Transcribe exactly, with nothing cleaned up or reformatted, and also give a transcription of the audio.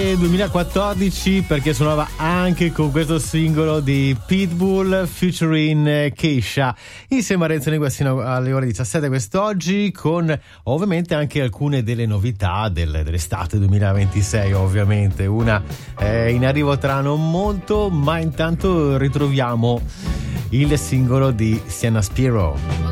estate duemilaquattordici, perché suonava anche con questo singolo di Pitbull featuring Keisha insieme a Renzo Neguassino alle ore diciassette quest'oggi, con ovviamente anche alcune delle novità del, dell'estate duemilaventisei. Ovviamente una è in arrivo tra non molto, ma intanto ritroviamo il singolo di Sienna Spiro.